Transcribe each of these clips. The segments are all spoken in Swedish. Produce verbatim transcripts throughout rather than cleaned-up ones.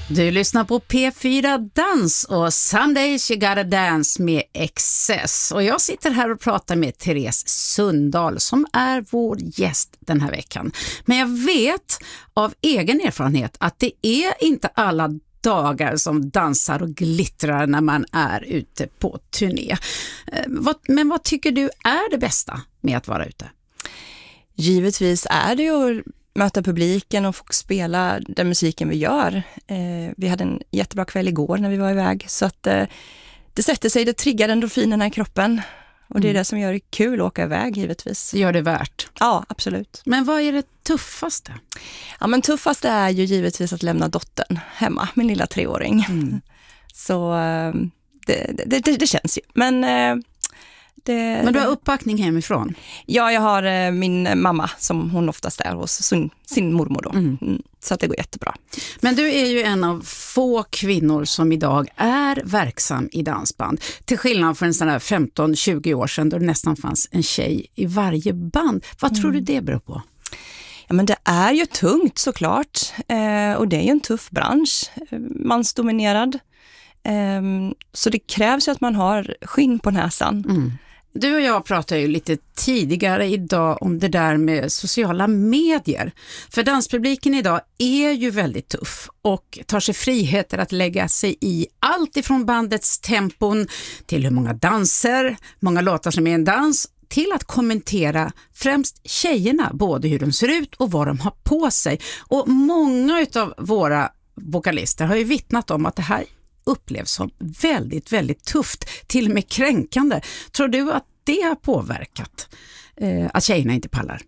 Du lyssnar på P fyra Dans och Some Days You Gotta Dance med Excess. Och jag sitter här och pratar med Therese Sundahl som är vår gäst den här veckan. Men jag vet av egen erfarenhet att det är inte alla dagar som dansar och glittrar när man är ute på turné. Men vad tycker du är det bästa med att vara ute? Givetvis är det ju möta publiken och få spela den musiken vi gör. Eh, vi hade en jättebra kväll igår när vi var iväg. Så att eh, det sätter sig, det triggar endorfinerna i kroppen. Och det är mm. det som gör det kul att åka iväg givetvis. Gör det värt? Ja, absolut. Men vad är det tuffaste? Ja, men tuffaste är ju givetvis att lämna dottern hemma, min lilla treåring. Mm. Så eh, det, det, det, det känns ju. Men... Eh, Det, Men du har uppbackning hemifrån? Ja, jag har eh, min mamma som hon oftast är hos sin, sin mormor då. Mm. Mm, så att det går jättebra. Men du är ju en av få kvinnor som idag är verksam i dansband. Till skillnad från en sån här femton tjugo år sedan då det nästan fanns en tjej i varje band. Vad mm. tror du det beror på? Ja, men det är ju tungt såklart. Eh, och det är ju en tuff bransch. Mansdominerad. Eh, så det krävs ju att man har skinn på näsan. Mm. Du och jag pratade ju lite tidigare idag om det där med sociala medier. För danspubliken idag är ju väldigt tuff och tar sig friheter att lägga sig i allt ifrån bandets tempon till hur många danser, många låtar som är en dans, till att kommentera främst tjejerna, både hur de ser ut och vad de har på sig. Och många av våra vokalister har ju vittnat om att det här upplevs som väldigt, väldigt tufft, till och med kränkande. Tror du att det har påverkat eh, att tjejerna inte pallar?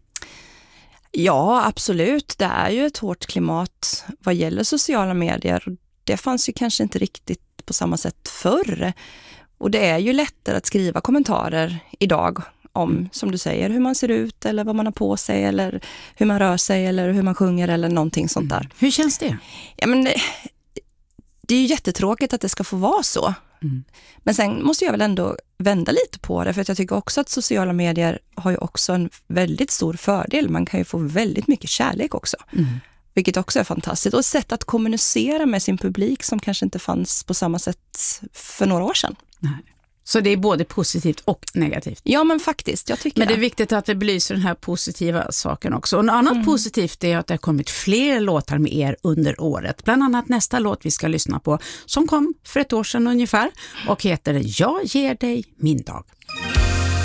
Ja, absolut. Det är ju ett hårt klimat vad gäller sociala medier. Det fanns ju kanske inte riktigt på samma sätt förr. Och det är ju lättare att skriva kommentarer idag om, mm. som du säger, hur man ser ut eller vad man har på sig eller hur man rör sig eller hur man sjunger eller någonting sånt där. Mm. Hur känns det? Ja, men det, det är ju jättetråkigt att det ska få vara så. Mm. Men sen måste jag väl ändå vända lite på det, för att jag tycker också att sociala medier har ju också en väldigt stor fördel. Man kan ju få väldigt mycket kärlek också. Mm. Vilket också är fantastiskt. Och ett sätt att kommunicera med sin publik som kanske inte fanns på samma sätt för några år sedan. Nej. Så det är både positivt och negativt? Ja, men faktiskt, jag tycker Men det är det. viktigt att vi belyser den här positiva saken också. Och något annat mm. positivt är att det har kommit fler låtar med er under året. Bland annat nästa låt vi ska lyssna på som kom för ett år sedan ungefär och heter Jag ger dig min dag.